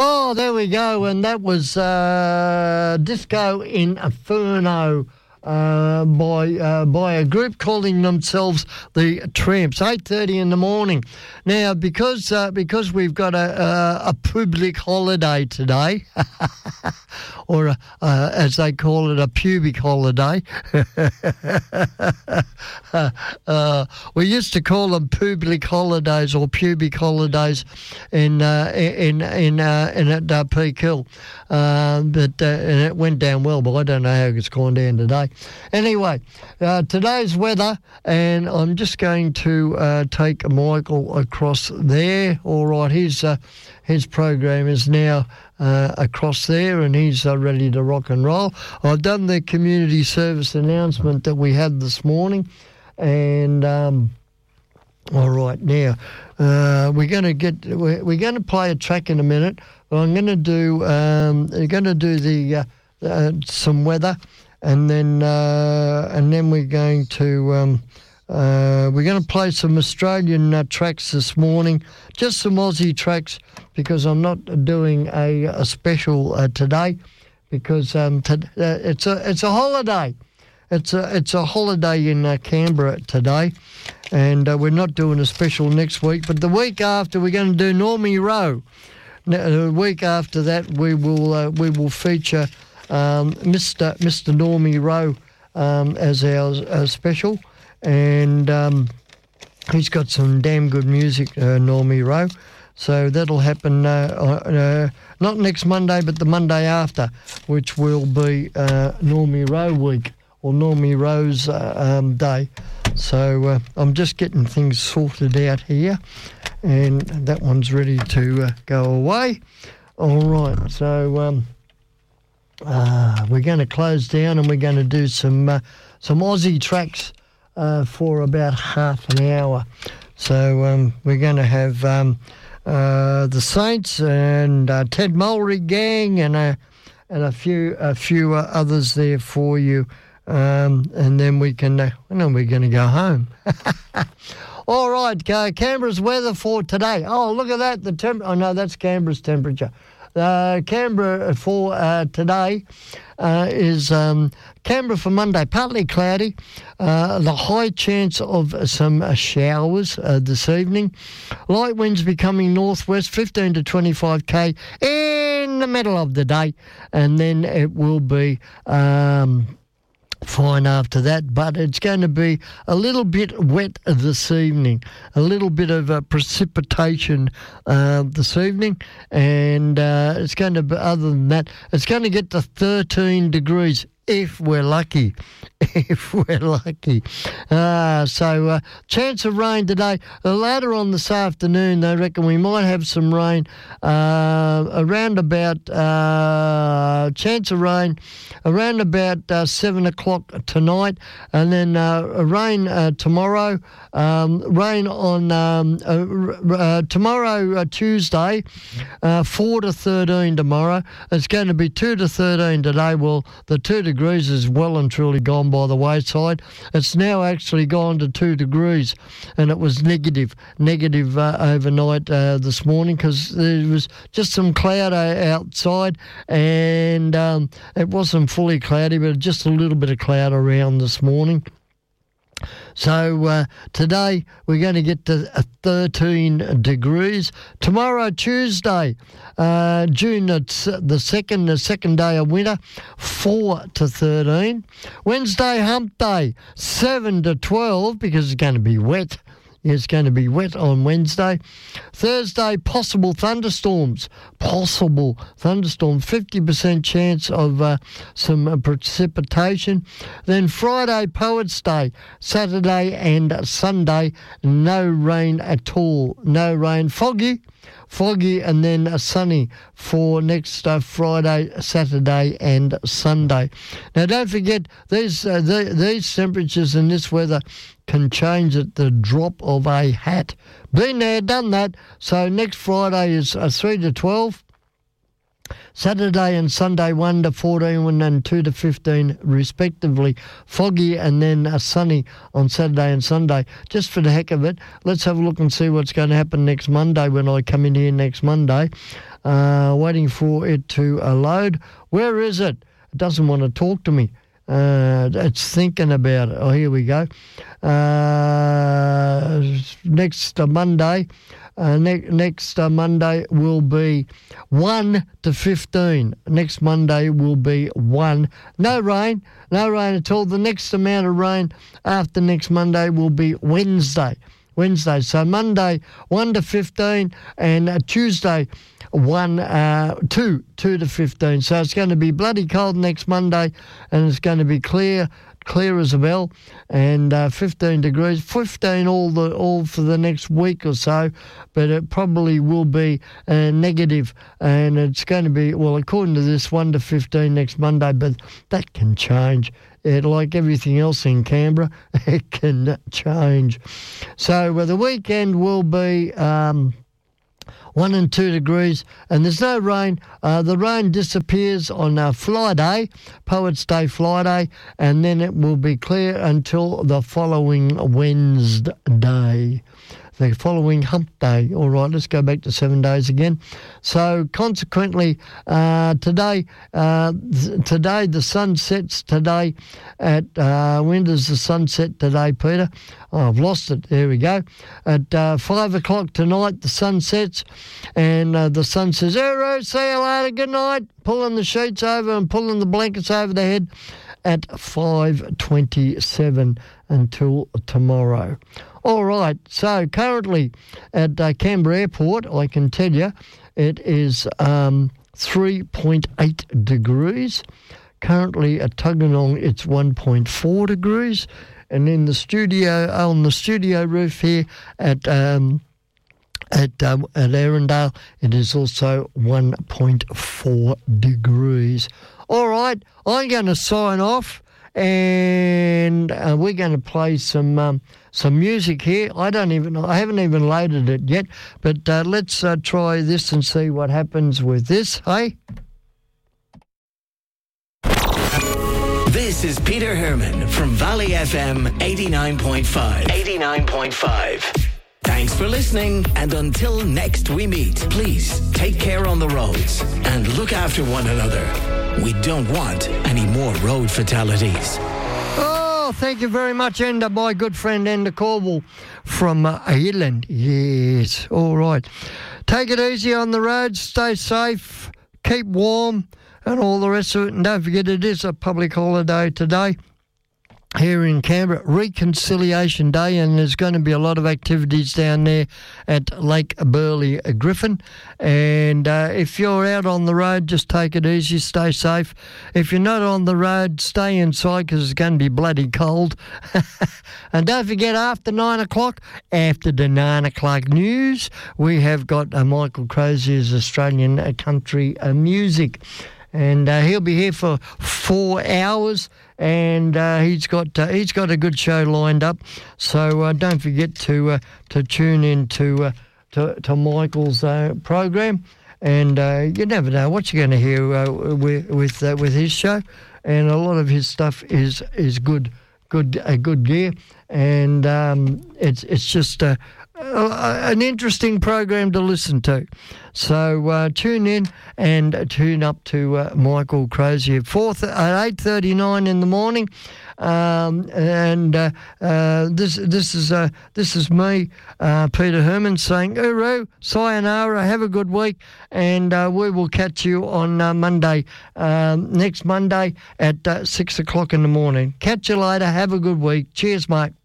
Oh, there we go. And that was Disco Inferno by a group calling themselves the Tramps. 8:30 in the morning. Now, because we've got a public holiday today, or as they call it, a pubic holiday. We used to call them public holidays or pubic holidays in at Peak Hill, and it went down well, but I don't know how it's gone down today. Anyway, today's weather, and I'm just going to take Michael across there. All right, his program is now across there, and he's ready to rock and roll. I've done the community service announcement that we had this morning, and all right, now we're going to play a track in a minute. But I'm going to do the some weather, and then we're going to play some Australian tracks this morning, just some Aussie tracks, because I'm not doing a special today, because it's a holiday. It's a holiday in Canberra today, and we're not doing a special next week. But the week after, we're going to do Normie Rowe. The week after that, we will feature Mr. Normie Rowe as our special, and he's got some damn good music, Normie Rowe. So that'll happen not next Monday, but the Monday after, which will be Normie Rowe week, or Normie Rowe's day. So I'm just getting things sorted out here, and that one's ready to go away. All right, so we're going to close down, and we're going to do some Aussie tracks for about half an hour. So we're going to have the Saints and Ted Mulry Gang and a few others there for you, and then we're going to go home. All right, Canberra's weather for today. Oh, look at that! Oh no, that's Canberra's temperature. Canberra for today is Canberra for Monday, partly cloudy. The high chance of some showers this evening. Light winds becoming northwest, 15 to 25 k in the middle of the day, and then it will be fine after that, but it's going to be a little bit wet this evening, a little bit of precipitation this evening, and it's going to be, other than that, it's going to get to 13 degrees if we're lucky. So chance of rain today. Later on this afternoon, they reckon we might have some rain around about, chance of rain around about 7 o'clock tonight, and then rain tomorrow, rain on tomorrow, Tuesday, 4 to 13 tomorrow. It's going to be 2 to 13 today. Well, the 2 degrees is well and truly gone by the wayside. It's now actually gone to 2 degrees, and it was negative overnight this morning, because there was just some cloud outside, and it wasn't fully cloudy, but just a little bit of cloud around this morning. So today we're going to get to 13 degrees. Tomorrow, Tuesday, June the 2nd, the second day of winter, 4 to 13. Wednesday, hump day, 7 to 12, because it's going to be wet. It's going to be wet on Wednesday. Thursday, possible thunderstorms. 50% chance of some precipitation. Then Friday, Poets' Day. Saturday and Sunday, no rain at all. No rain. Foggy, and then sunny for next Friday, Saturday and Sunday. Now, don't forget, these temperatures and this weather can change at the drop of a hat. Been there, done that. So next Friday is 3 to 12. Saturday and Sunday 1 to 14 and 2 to 15 respectively. Foggy and then sunny on Saturday and Sunday. Just for the heck of it, let's have a look and see what's going to happen next Monday when I come in here next Monday. waiting for it to load. Where is it? It doesn't want to talk to me. It's thinking about it. Oh, here we go. Next Monday. Next Monday will be 1 to 15. Next Monday will be 1. No rain at all. The next amount of rain after next Monday will be Wednesday. So Monday 1 to 15 and Tuesday 2 to 15. So it's going to be bloody cold next Monday and it's going to be clear as a bell, and 15 degrees, 15 all for the next week or so, but it probably will be negative, and it's going to be, well, according to this, 1 to 15 next Monday, but that can change. Like everything else in Canberra, it can change. So the weekend will be 1 and 2 degrees, and there's no rain. The rain disappears on Friday, Poets' Day Friday, and then it will be clear until the following Wednesday. The following hump day. All right, let's go back to 7 days again. So consequently, today the sun sets today at, when does the sun set today, Peter? Oh, I've lost it. There we go. At 5 o'clock tonight, the sun sets, and the sun says, "Ero, see you later, good night," pulling the sheets over and pulling the blankets over the head at 5:27 until tomorrow. All right, so currently at Canberra Airport, I can tell you it is 3.8 degrees. Currently at Tuggeranong, it's 1.4 degrees. And in the studio, on the studio roof here at Arundel, it is also 1.4 degrees. All right, I'm going to sign off, and we're going to play some music here. I haven't even loaded it yet, but let's try this and see what happens with this. Hey. This is Peter Herman from Valley FM 89.5. 89.5. Thanks for listening, and until next we meet, please take care on the roads and look after one another. We don't want any more road fatalities. Oh, thank you very much, Enda, my good friend Enda Corwell from Ireland. Yes, all right. Take it easy on the road, stay safe, keep warm, and all the rest of it. And don't forget, it is a public holiday today here in Canberra, Reconciliation Day, and there's going to be a lot of activities down there at Lake Burley Griffin. And if you're out on the road, just take it easy, stay safe. If you're not on the road, stay inside because it's going to be bloody cold. And don't forget, after 9 o'clock, after the 9 o'clock news, we have got Michael Crozier's Australian country music. And he'll be here for 4 hours, and he's got a good show lined up. So don't forget to tune in to Michael's program, and you never know what you're going to hear with his show, and a lot of his stuff is good gear, and it's just an interesting program to listen to. So tune in and tune up to Michael Crozier at 8:39 in the morning. This is me, Peter Herman, saying uru, sayonara, have a good week, and we will catch you on Monday, next Monday at 6 o'clock in the morning. Catch you later. Have a good week. Cheers, mate.